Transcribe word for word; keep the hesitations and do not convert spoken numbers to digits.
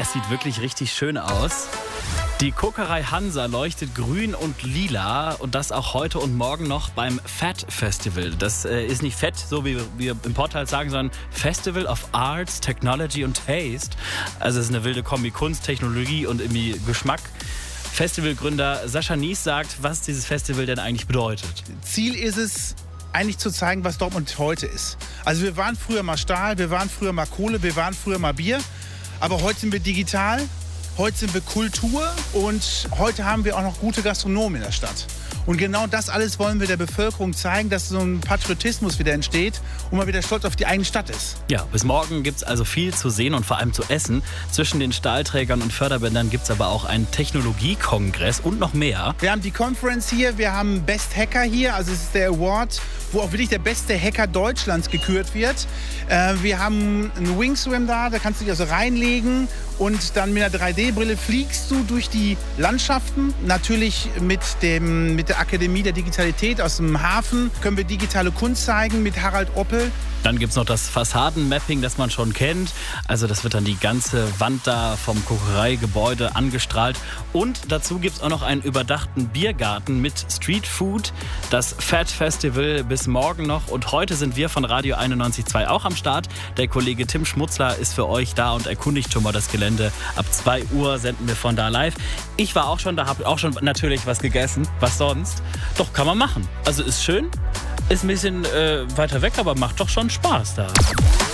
Das sieht wirklich richtig schön aus. Die Kokerei Hansa leuchtet grün und lila und das auch heute und morgen noch beim Fat Festival. Das äh, ist nicht Fett, so wie wir im Portal sagen, sondern Festival of Arts, Technology und Taste. Also es ist eine wilde Kombi Kunst, Technologie und irgendwie Geschmack. Festivalgründer Sascha Nies sagt, was dieses Festival denn eigentlich bedeutet. Ziel ist es, eigentlich zu zeigen, was Dortmund heute ist. Also wir waren früher mal Stahl, wir waren früher mal Kohle, wir waren früher mal Bier. Aber heute sind wir digital, heute sind wir Kultur und heute haben wir auch noch gute Gastronomen in der Stadt. Und genau das alles wollen wir der Bevölkerung zeigen, dass so ein Patriotismus wieder entsteht und man wieder stolz auf die eigene Stadt ist. Ja, bis morgen gibt es also viel zu sehen und vor allem zu essen. Zwischen den Stahlträgern und Förderbändern gibt es aber auch einen Technologiekongress und noch mehr. Wir haben die Conference hier, wir haben Best Hacker hier, also es ist der Award, wo auch wirklich der beste Hacker Deutschlands gekürt wird. Äh, wir haben einen Wingswim da, da kannst du dich also reinlegen und dann mit einer drei D Brille fliegst du durch die Landschaften. Natürlich mit, dem, mit der Akademie der Digitalität aus dem Hafen können wir digitale Kunst zeigen mit Harald Oppel. Dann gibt es noch das Fassadenmapping, das man schon kennt. Also das wird dann die ganze Wand da vom Kokereigebäude angestrahlt. Und dazu gibt es auch noch einen überdachten Biergarten mit Streetfood. Das Fat Festival bis morgen noch. Und heute sind wir von Radio einundneunzig Komma zwei auch am Start. Der Kollege Tim Schmutzler ist für euch da und erkundigt schon mal das Gelände. Ab zwei Uhr senden wir von da live. Ich war auch schon da, habe auch schon natürlich was gegessen. Was sonst? Doch, kann man machen. Also ist schön. Ist ein bisschen äh, weiter weg, aber macht doch schon Spaß da.